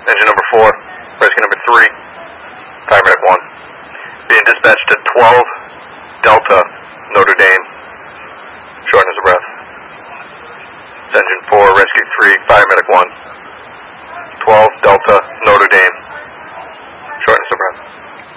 Engine number 4, rescue number 3, paramedic 1. Being dispatched to 12 Delta, Notre Dame. Shortness of breath. Engine 4, rescue 3, paramedic 1.